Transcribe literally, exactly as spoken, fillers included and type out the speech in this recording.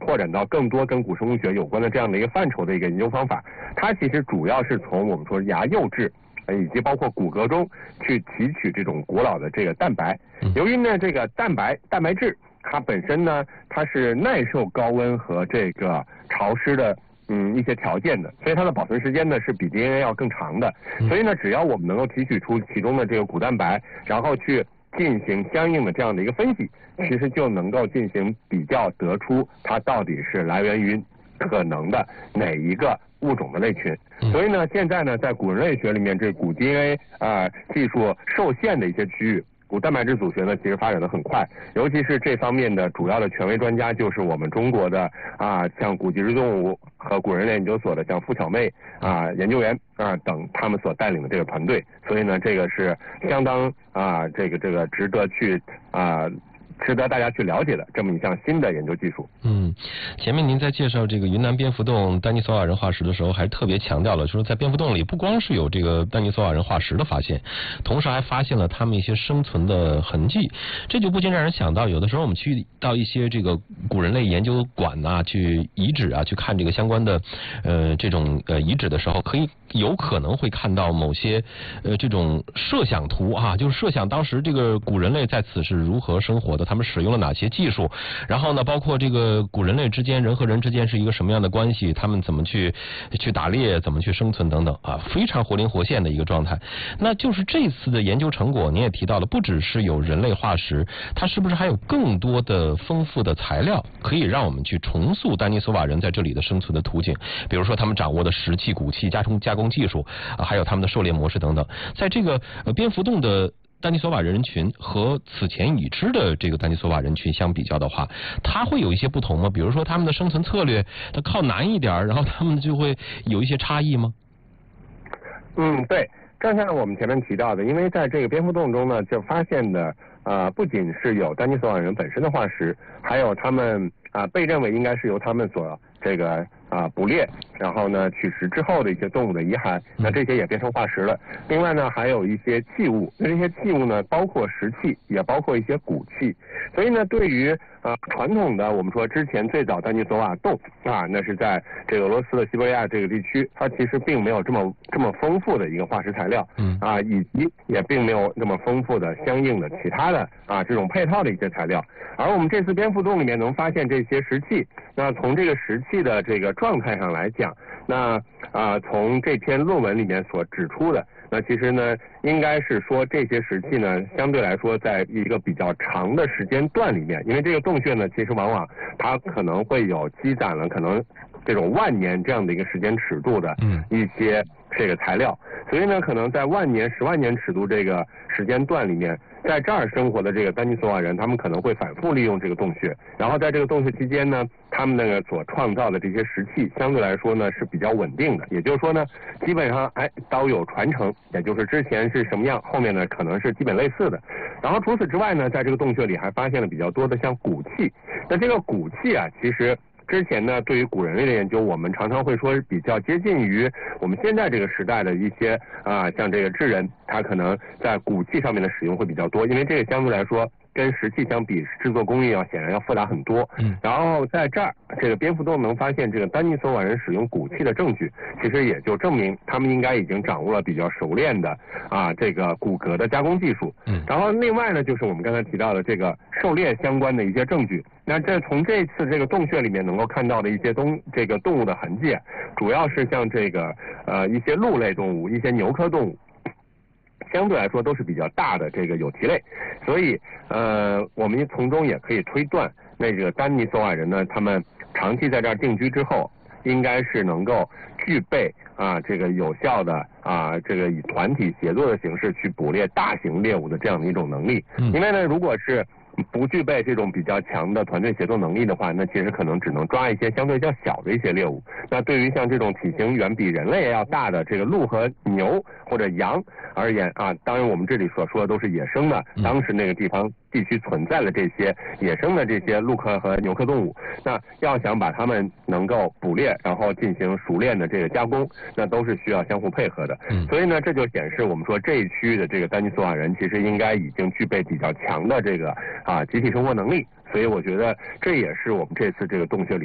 拓展到更多跟古生物学有关的这样的一个范畴的一个研究方法。它其实主要是从我们说牙釉质以及包括骨骼中去提取这种古老的这个蛋白。由于呢这个蛋白蛋白质它本身呢它是耐受高温和这个潮湿的嗯一些条件的，所以它的保存时间呢是比 D N A 要更长的。所以呢只要我们能够提取出其中的这个骨蛋白，然后去进行相应的这样的一个分析，其实就能够进行比较，得出它到底是来源于可能的哪一个物种的类群。所以呢现在呢在古人类学里面，这古 D N A 啊、呃、技术受限的一些区域，古蛋白质组学呢其实发展的很快，尤其是这方面的主要的权威专家就是我们中国的啊像古脊椎动物和古人类研究所的像付巧妹啊研究员啊等他们所带领的这个团队。所以呢这个是相当啊这个这个值得去啊值得大家去了解的这么一项新的研究技术。 嗯，前面您在介绍这个云南蝙蝠洞丹尼索瓦人化石的时候，还特别强调了，说在蝙蝠洞里不光是有这个丹尼索瓦人化石的发现，同时还发现了他们一些生存的痕迹。这就不禁让人想到，有的时候我们去到一些这个古人类研究馆啊，去遗址啊，去看这个相关的呃这种呃遗址的时候，可以有可能会看到某些呃这种设想图啊，就是设想当时这个古人类在此是如何生活的，他们使用了哪些技术，然后呢包括这个古人类之间人和人之间是一个什么样的关系，他们怎么去去打猎，怎么去生存等等啊，非常活灵活现的一个状态。那就是这次的研究成果您也提到了，不只是有人类化石，它是不是还有更多的丰富的材料可以让我们去重塑丹尼索瓦人在这里的生存的途径，比如说他们掌握的石器骨器加工加工技术啊，还有他们的狩猎模式等等。在这个呃蝙蝠洞的丹尼索瓦人群和此前已知的这个丹尼索瓦人群相比较的话，它会有一些不同吗？比如说他们的生存策略它靠南一点，然后他们就会有一些差异吗？ 嗯，对，正像我们前面提到的，因为在这个蝙蝠洞中呢，就发现的呃不仅是有丹尼索瓦人本身的化石，还有他们啊、呃、被认为应该是由他们所这个啊、呃、捕猎，然后呢取食之后的一些动物的遗骸，那这些也变成化石了。另外呢还有一些器物，那这些器物呢包括石器，也包括一些骨器。所以呢对于啊、呃、传统的我们说之前最早丹尼索瓦洞啊，那是在这个俄罗斯的西伯利亚这个地区，它其实并没有这么这么丰富的一个化石材料，嗯啊，以及也并没有那么丰富的相应的其他的啊这种配套的一些材料。而我们这次蝙蝠洞里面能发现这些石器，那从这个石器的这个状态上来讲，那啊从这篇论文里面所指出的，那其实呢应该是说这些石器呢相对来说在一个比较长的时间段里面，因为这个洞穴呢其实往往它可能会有积攒了可能这种万年这样的一个时间尺度的一些这个材料，所以呢可能在万年十万年尺度这个时间段里面，在这儿生活的这个丹尼索瓦人，他们可能会反复利用这个洞穴，然后在这个洞穴期间呢，他们那个所创造的这些石器相对来说呢是比较稳定的，也就是说呢基本上哎都有传承，也就是之前是什么样，后面呢可能是基本类似的。然后除此之外呢，在这个洞穴里还发现了比较多的像骨器，那这个骨器啊其实之前呢对于古人类的研究，我们常常会说比较接近于我们现在这个时代的一些啊像这个智人，他可能在骨器上面的使用会比较多，因为这个相对来说跟石器相比制作工艺要显然要复杂很多。嗯，然后在这儿这个蝙蝠洞能发现这个丹尼索瓦人使用骨器的证据，其实也就证明他们应该已经掌握了比较熟练的啊这个骨骼的加工技术。嗯，然后另外呢就是我们刚才提到的这个狩猎相关的一些证据。那这从这次这个洞穴里面能够看到的一些东这个动物的痕迹，主要是像这个呃一些鹿类动物，一些牛科动物。相对来说都是比较大的这个有蹄类，所以呃我们从中也可以推断，那个丹尼索瓦人呢，他们长期在这儿定居之后，应该是能够具备啊这个有效的啊这个以团体协作的形式去捕猎大型猎物的这样的一种能力。嗯，因为呢如果是不具备这种比较强的团队协作能力的话，那其实可能只能抓一些相对较小的一些猎物。那对于像这种体型远比人类要大的这个鹿和牛或者羊而言啊，当然我们这里所说的都是野生的，当时那个地方地区存在的这些野生的这些鹿科和牛科动物，那要想把它们能够捕猎，然后进行熟练的这个加工，那都是需要相互配合的。嗯，所以呢，这就显示我们说这一区域的这个丹尼索瓦人其实应该已经具备比较强的这个啊集体生活能力。所以我觉得这也是我们这次这个洞穴里